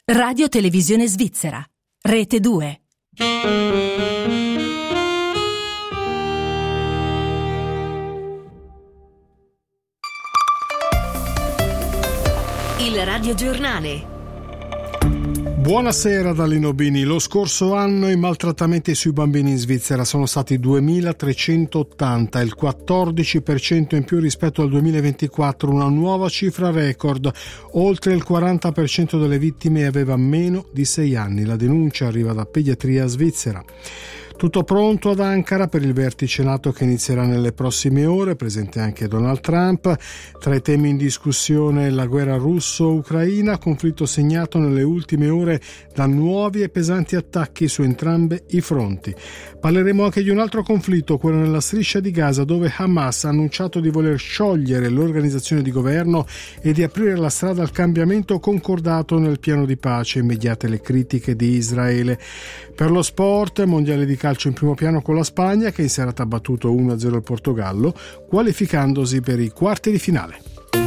Radio Televisione Svizzera, Rete 2. Il radiogiornale. Buonasera da Lino Bini. Lo scorso anno i maltrattamenti sui bambini in Svizzera sono stati 2.380, il 14% in più rispetto al 2024, una nuova cifra record. Oltre il 40% delle vittime aveva meno di 6 anni. La denuncia arriva da Pediatria Svizzera. Tutto pronto ad Ankara per il vertice NATO che inizierà nelle prossime ore, presente anche Donald Trump. Tra i temi in discussione la guerra russo-ucraina, conflitto segnato nelle ultime ore da nuovi e pesanti attacchi su entrambi i fronti. Parleremo anche di un altro conflitto, quello nella striscia di Gaza, dove Hamas ha annunciato di voler sciogliere l'organizzazione di governo e di aprire la strada al cambiamento concordato nel piano di pace, immediate le critiche di Israele. Per lo sport, mondiale di calcio in primo piano con la Spagna, che in serata ha battuto 1-0 il Portogallo, qualificandosi per i quarti di finale.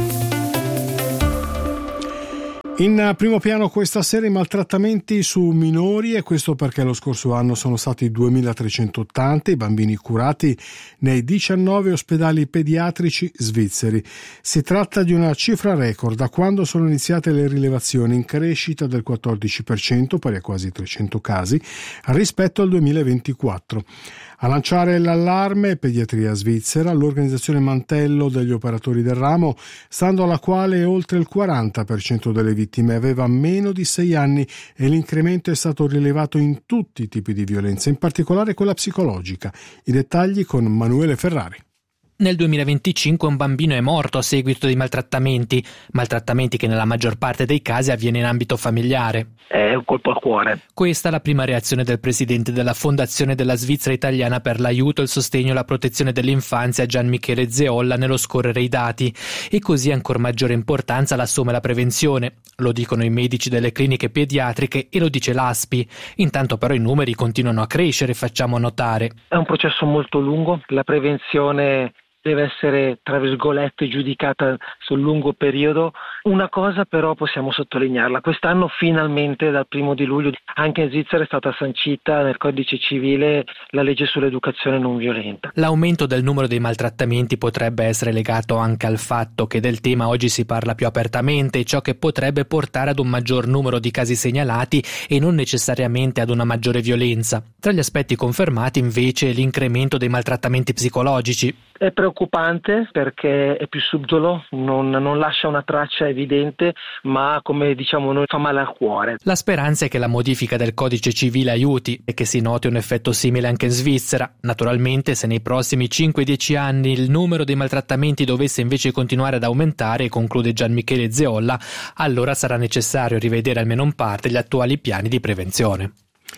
In primo piano questa sera i maltrattamenti su minori, e questo perché lo scorso anno sono stati 2.380 i bambini curati nei 19 ospedali pediatrici svizzeri. Si tratta di una cifra record da quando sono iniziate le rilevazioni, in crescita del 14%, pari a quasi 300 casi, rispetto al 2024. A lanciare l'allarme Pediatria Svizzera, l'organizzazione mantello degli operatori del ramo, stando alla quale oltre il 40% delle vittime aveva meno di 6 anni e l'incremento è stato rilevato in tutti i tipi di violenza, in particolare quella psicologica. I dettagli con Manuele Ferrari. Nel 2025 un bambino è morto a seguito di maltrattamenti che nella maggior parte dei casi avviene in ambito familiare. È un colpo al cuore. Questa è la prima reazione del presidente della Fondazione della Svizzera Italiana per l'aiuto, il sostegno e la protezione dell'infanzia, Gian Michele Zeolla, nello scorrere i dati. E così ancor maggiore importanza l'assume la prevenzione. Lo dicono i medici delle cliniche pediatriche e lo dice l'ASPI. Intanto però i numeri continuano a crescere, facciamo notare. È un processo molto lungo, la prevenzione deve essere, tra virgolette, giudicata sul lungo periodo. Una cosa però possiamo sottolinearla: quest'anno finalmente dal 1 di luglio anche in Svizzera è stata sancita nel codice civile la legge sull'educazione non violenta. L'aumento del numero dei maltrattamenti potrebbe essere legato anche al fatto che del tema oggi si parla più apertamente, ciò che potrebbe portare ad un maggior numero di casi segnalati e non necessariamente ad una maggiore violenza. Tra gli aspetti confermati invece l'incremento dei maltrattamenti psicologici. È preoccupante perché è più subdolo, non lascia una traccia evidente, ma come diciamo noi fa male al cuore. La speranza è che la modifica del codice civile aiuti e che si noti un effetto simile anche in Svizzera. Naturalmente, se nei prossimi 5-10 anni il numero dei maltrattamenti dovesse invece continuare ad aumentare, conclude Gian Michele Zeolla, allora sarà necessario rivedere almeno in parte gli attuali piani di prevenzione.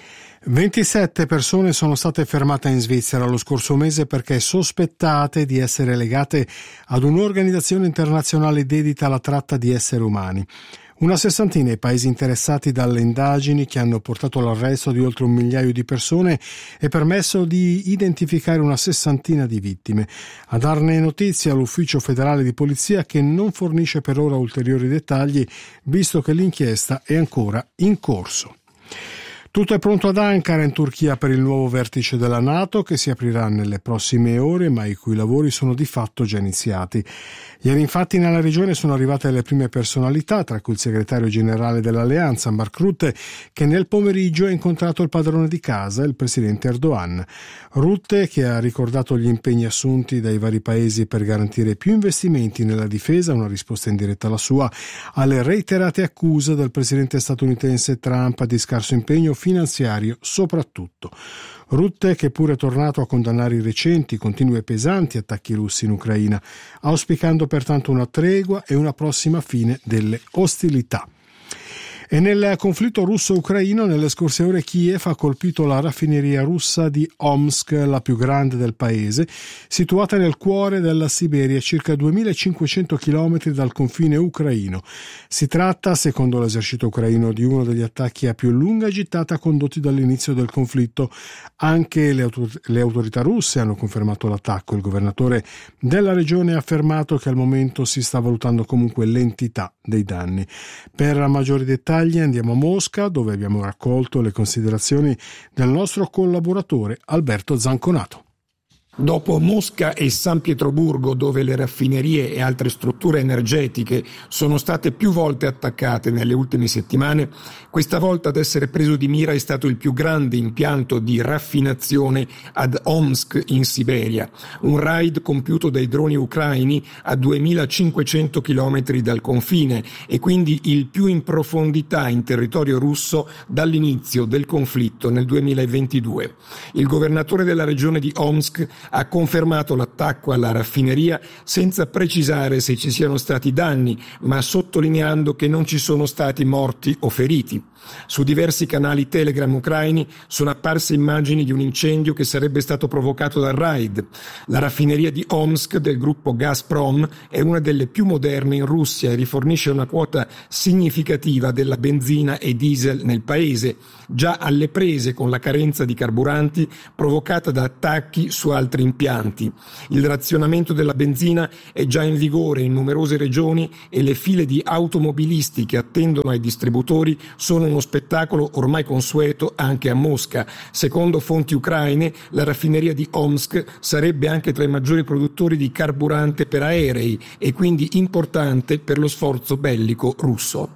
27 persone sono state fermate in Svizzera lo scorso mese perché sospettate di essere legate ad un'organizzazione internazionale dedita alla tratta di esseri umani. Una sessantina i paesi interessati dalle indagini che hanno portato all'arresto di oltre 1 migliaio di persone e permesso di identificare una sessantina di vittime. A darne notizia l'Ufficio federale di polizia, che non fornisce per ora ulteriori dettagli, visto che l'inchiesta è ancora in corso. Tutto è pronto ad Ankara, in Turchia, per il nuovo vertice della NATO che si aprirà nelle prossime ore, ma i cui lavori sono di fatto già iniziati. Ieri infatti nella regione sono arrivate le prime personalità, tra cui il segretario generale dell'alleanza, Mark Rutte, che nel pomeriggio ha incontrato il padrone di casa, il presidente Erdogan. Rutte, che ha ricordato gli impegni assunti dai vari paesi per garantire più investimenti nella difesa, una risposta in diretta alla sua, alle reiterate accuse del presidente statunitense Trump di scarso impegno finanziario soprattutto. Rutte, che pure è tornato a condannare i recenti, continui e pesanti attacchi russi in Ucraina, auspicando pertanto una tregua e una prossima fine delle ostilità. E nel conflitto russo-ucraino, nelle scorse ore Kiev ha colpito la raffineria russa di Omsk, la più grande del paese, situata nel cuore della Siberia, circa 2500 km dal confine ucraino. Si tratta, secondo l'esercito ucraino, di uno degli attacchi a più lunga gittata condotti dall'inizio del conflitto. Anche le autorità russe hanno confermato l'attacco. Il governatore della regione ha affermato che al momento si sta valutando comunque l'entità dei danni. Per maggiori dettagli dettagli andiamo a Mosca, dove abbiamo raccolto le considerazioni del nostro collaboratore Alberto Zanconato. Dopo Mosca e San Pietroburgo, dove le raffinerie e altre strutture energetiche sono state più volte attaccate nelle ultime settimane, questa volta ad essere preso di mira è stato il più grande impianto di raffinazione ad Omsk in Siberia, un raid compiuto dai droni ucraini a 2500 km dal confine e quindi il più in profondità in territorio russo dall'inizio del conflitto nel 2022. Il governatore della regione di Omsk ha confermato l'attacco alla raffineria senza precisare se ci siano stati danni, ma sottolineando che non ci sono stati morti o feriti. Su diversi canali Telegram ucraini sono apparse immagini di un incendio che sarebbe stato provocato dal raid. La raffineria di Omsk del gruppo Gazprom è una delle più moderne in Russia e rifornisce una quota significativa della benzina e diesel nel paese, già alle prese con la carenza di carburanti provocata da attacchi su altri impianti. Il razionamento della benzina è già in vigore in numerose regioni e le file di automobilisti che attendono ai distributori sono uno spettacolo ormai consueto anche a Mosca. Secondo fonti ucraine, la raffineria di Omsk sarebbe anche tra i maggiori produttori di carburante per aerei e quindi importante per lo sforzo bellico russo.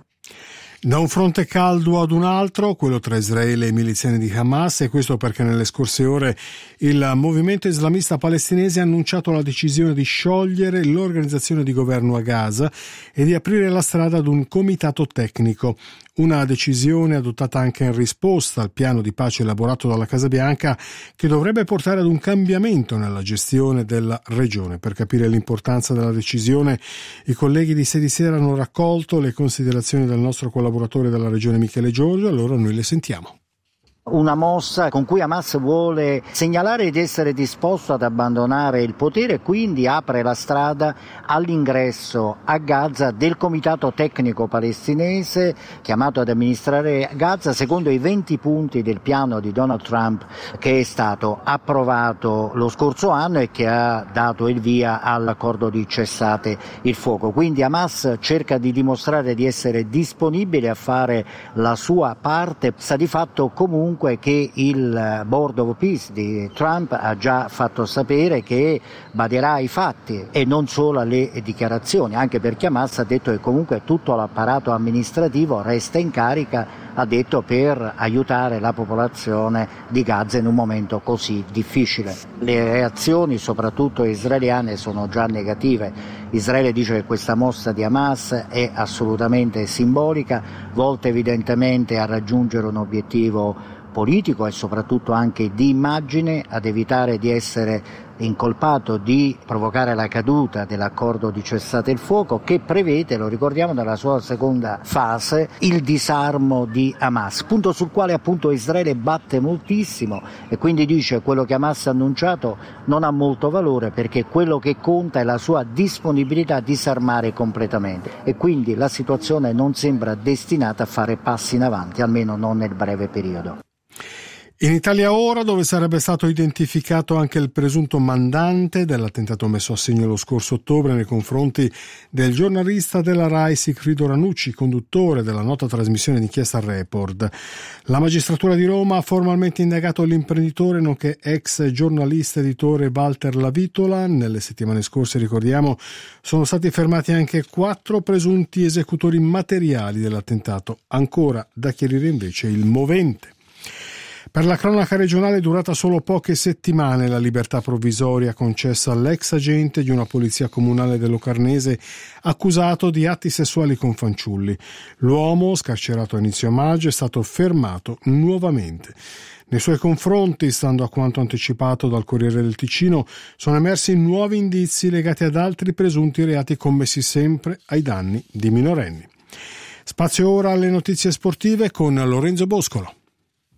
Da un fronte caldo ad un altro, quello tra Israele e i miliziani di Hamas, e questo perché nelle scorse ore il movimento islamista palestinese ha annunciato la decisione di sciogliere l'organizzazione di governo a Gaza e di aprire la strada ad un comitato tecnico. Una decisione adottata anche in risposta al piano di pace elaborato dalla Casa Bianca, che dovrebbe portare ad un cambiamento nella gestione della regione. Per capire l'importanza della decisione, i colleghi di Sedi Sera hanno raccolto le considerazioni del nostro collaboratore della regione Michele Giorgio, allora noi le sentiamo. Una mossa con cui Hamas vuole segnalare di essere disposto ad abbandonare il potere e quindi apre la strada all'ingresso a Gaza del comitato tecnico palestinese chiamato ad amministrare Gaza secondo i 20 punti del piano di Donald Trump che è stato approvato lo scorso anno e che ha dato il via all'accordo di cessate il fuoco. Quindi Hamas cerca di dimostrare di essere disponibile a fare la sua parte. Sta di fatto comunque che il Board of Peace di Trump ha già fatto sapere che baderà ai fatti e non solo alle dichiarazioni, anche perché Hamas ha detto che comunque tutto l'apparato amministrativo resta in carica, ha detto, per aiutare la popolazione di Gaza in un momento così difficile. Le reazioni, soprattutto israeliane, sono già negative. Israele dice che questa mossa di Hamas è assolutamente simbolica, volta evidentemente a raggiungere un obiettivo politico e soprattutto anche di immagine, ad evitare di essere incolpato di provocare la caduta dell'accordo di cessate il fuoco che prevede, lo ricordiamo, nella sua seconda fase il disarmo di Hamas, punto sul quale appunto Israele batte moltissimo e quindi dice quello che Hamas ha annunciato non ha molto valore perché quello che conta è la sua disponibilità a disarmare completamente e quindi la situazione non sembra destinata a fare passi in avanti, almeno non nel breve periodo. In Italia ora, dove sarebbe stato identificato anche il presunto mandante dell'attentato messo a segno lo scorso ottobre nei confronti del giornalista della RAI Sigfrido Ranucci, conduttore della nota trasmissione d'inchiesta Report. La magistratura di Roma ha formalmente indagato l'imprenditore nonché ex giornalista editore Walter Lavitola. Nelle settimane scorse, ricordiamo, sono stati fermati anche 4 presunti esecutori materiali dell'attentato. Ancora da chiarire invece il movente. Per la cronaca regionale è durata solo poche settimane la libertà provvisoria concessa all'ex agente di una polizia comunale del Locarnese accusato di atti sessuali con fanciulli. L'uomo, scarcerato a inizio maggio, è stato fermato nuovamente. Nei suoi confronti, stando a quanto anticipato dal Corriere del Ticino, sono emersi nuovi indizi legati ad altri presunti reati commessi sempre ai danni di minorenni. Spazio ora alle notizie sportive con Lorenzo Boscolo.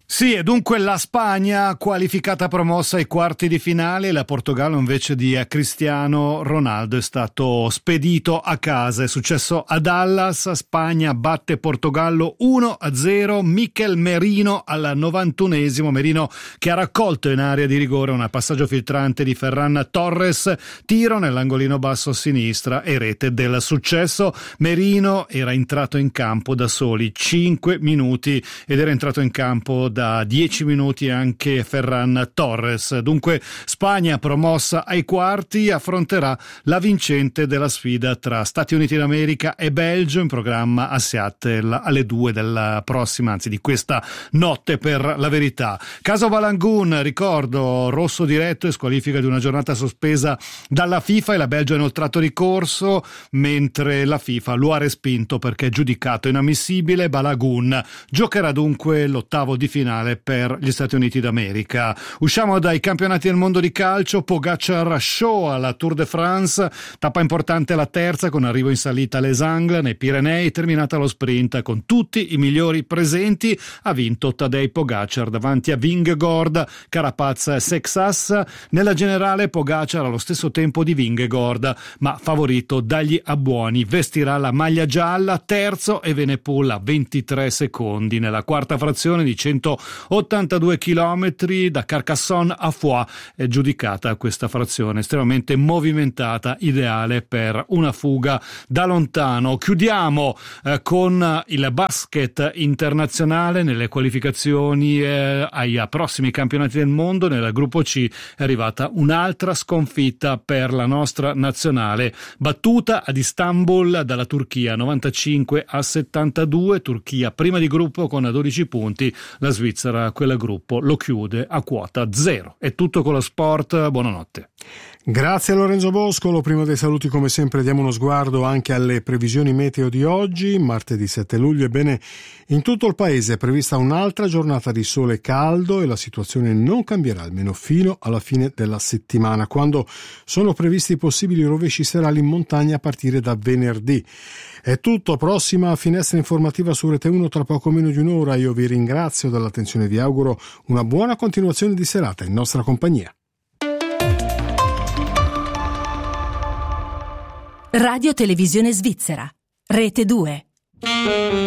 Sì, e dunque la Spagna qualificata promossa ai quarti di finale, la Portogallo invece di Cristiano Ronaldo è stato spedito a casa. È successo a Dallas, Spagna batte Portogallo 1-0, Mikel Merino al 91esimo, Merino che ha raccolto in area di rigore un passaggio filtrante di Ferran Torres, tiro nell'angolino basso a sinistra e rete del successo. Merino era entrato in campo da soli 5 minuti ed era entrato in campo da 10 minuti anche Ferran Torres. Dunque Spagna promossa ai quarti affronterà la vincente della sfida tra Stati Uniti d'America e Belgio in programma a Seattle alle 2 della prossima, anzi di questa notte per la verità. Caso Balagun, ricordo, rosso diretto e squalifica di una giornata sospesa dalla FIFA e la Belgio ha inoltrato ricorso mentre la FIFA lo ha respinto perché è giudicato inammissibile. Balagun giocherà dunque l'ottavo di finale per gli Stati Uniti d'America. Usciamo dai campionati del mondo di calcio. Pogacar show alla Tour de France, tappa importante la terza con arrivo in salita a Les Angles nei Pirenei, terminata lo sprint con tutti i migliori presenti. Ha vinto Tadej Pogacar davanti a Vingegaard, Carapaz e Sexas. Nella generale Pogacar allo stesso tempo di Vingegaard ma favorito dagli abbuoni, vestirà la maglia gialla, terzo e Evenepoel a 23 secondi. Nella quarta frazione di 182 chilometri da Carcassonne a Foix è giudicata questa frazione estremamente movimentata, ideale per una fuga da lontano. Chiudiamo con il basket internazionale. Nelle qualificazioni ai prossimi campionati del mondo nel gruppo C è arrivata un'altra sconfitta per la nostra nazionale, battuta ad Istanbul dalla Turchia 95-72. Turchia prima di gruppo con 12 punti, la Svizzera quel gruppo lo chiude a quota 0. È tutto con lo sport, buonanotte. Grazie a Lorenzo Boscolo. Prima dei saluti come sempre diamo uno sguardo anche alle previsioni meteo di oggi, martedì 7 luglio. Ebbene, in tutto il paese è prevista un'altra giornata di sole caldo e la situazione non cambierà almeno fino alla fine della settimana, quando sono previsti possibili rovesci serali in montagna a partire da venerdì. È tutto, prossima finestra informativa su Rete 1 tra poco meno di un'ora. Io vi ringrazio dell'attenzione e vi auguro una buona continuazione di serata in nostra compagnia. Radio Televisione Svizzera, Rete 2.